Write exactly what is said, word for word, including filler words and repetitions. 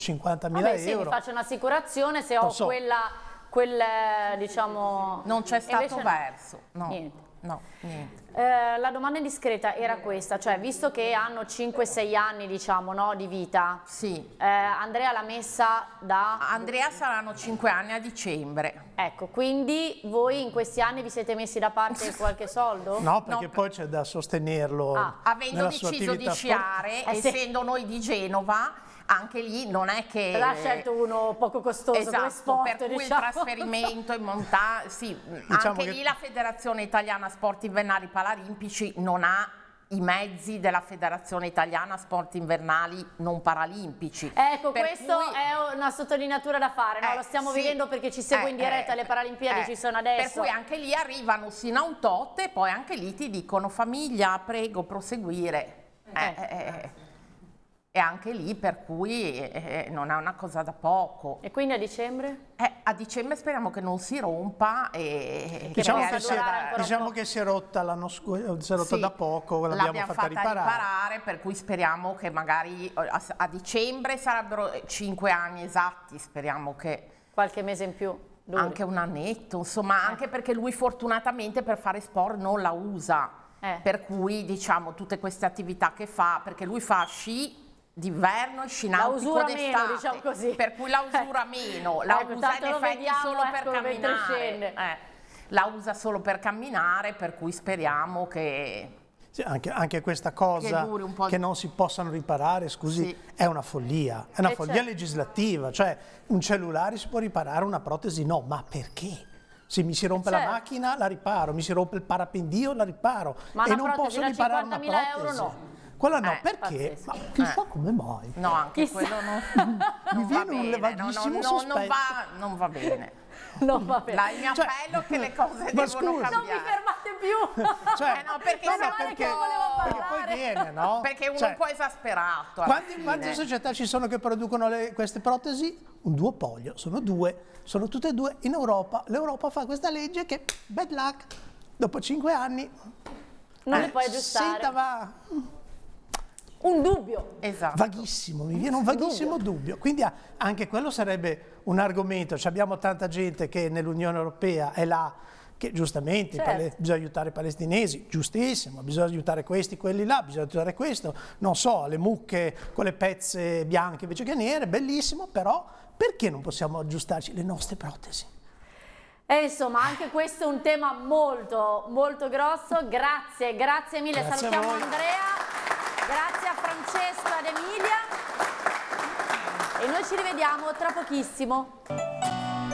cinquantamila Vabbè, sì, euro. mi faccio un'assicurazione se ho Non so. quella, quel, diciamo... Non c'è stato invece no. verso, no. Niente. No, niente. Eh, la domanda indiscreta era questa, cioè visto che hanno cinque sei anni diciamo no, di vita, Sì. eh, Andrea l'ha messa da... Andrea saranno cinque anni a dicembre. Ecco, quindi voi in questi anni vi siete messi da parte qualche soldo? No, perché No. poi c'è da sostenerlo. Ah, Avendo nella sua deciso di attività sciare, sport- Eh, sì. essendo noi di Genova, anche lì non è che... L'ha scelto uno poco costoso come Esatto, sport, per cui diciamo. il trasferimento in montagna, sì, Diciamo anche che- lì la Federazione Italiana Sport Invernali Paralimpici non ha i mezzi della Federazione Italiana Sport Invernali non paralimpici. Ecco, Per questo cui- è una sottolineatura da fare, no? Eh, Lo stiamo sì. vivendo perché ci segue in Eh, diretta, eh, le Paralimpiadi eh, ci sono adesso. Per cui anche lì arrivano sino a un tot e poi anche lì ti dicono famiglia, prego, proseguire. Eh, Eh. eh, eh. E anche lì per cui eh, non è una cosa da poco. E quindi a dicembre? Eh, a dicembre speriamo che non si rompa e Diciamo, possa che si, durare è, ancora un diciamo po'. che si è rotta l'anno scorso, si è rotta Sì, da poco, l'abbiamo l'abbiamo fatta, fatta riparare. riparare, per cui speriamo che magari a, a dicembre sarebbero cinque anni esatti, speriamo che Qualche mese in più? Duri. anche un annetto, insomma, anche perché lui fortunatamente per fare sport non la usa, Eh. per cui diciamo tutte queste attività che fa, perché lui fa sci d'inverno e sci La nautico usura meno, d'estate, diciamo così. per cui la usura meno, la Ecco, usa tanto in lo effetti vediamo, solo per ecco, mentre camminare, scende. eh, la usa solo per camminare, per cui speriamo che... Sì, anche, anche questa cosa Che duri un po' che di- non si possano riparare, scusi, Sì. è una follia, è una Eh, follia certo. legislativa, cioè un cellulare si può riparare, una protesi no, ma perché? Se mi si rompe Certo. la macchina la riparo, mi si rompe il parapendio la riparo Ma e una non protesi posso da riparare una cinquantamila euro protesi. no. Quella no, Eh, perché? pazzesco. Ma chissà Eh. come mai. No, anche Chissà. quello non, Mi non va viene un bene, levatissimo no, no, no, sospetto. non va, non va bene. Non va bene. La- il mio Cioè, appello è che le cose ma devono scusi. Non vi cambiare. fermate più! Cioè, Eh no, perché no, se no, no perché, che volevo perché poi parlare. viene, no? Perché uno Cioè, è un po' esasperato. alla Quanti- fine. quante società ci sono che producono le- queste protesi? Un duopolio, sono due, sono tutte e due in Europa. L'Europa fa questa legge che, bad luck, dopo cinque anni... Non eh, le puoi aggiustare. Senta, va, Un dubbio. Esatto. vaghissimo, mi viene un vaghissimo dubbio. Quindi ah, anche quello sarebbe un argomento. Ci abbiamo tanta gente che nell'Unione Europea è là, che giustamente Certo. i pale- bisogna aiutare i palestinesi, giustissimo, bisogna aiutare questi, quelli là, bisogna aiutare questo, non so, le mucche con le pezze bianche invece che nere, bellissimo, però perché non possiamo aggiustarci le nostre protesi? E insomma, anche questo è un tema molto, molto grosso. Grazie, grazie mille. Grazie a Salutiamo voi. Andrea, grazie a Francesco ed Emilia. E noi ci rivediamo tra pochissimo.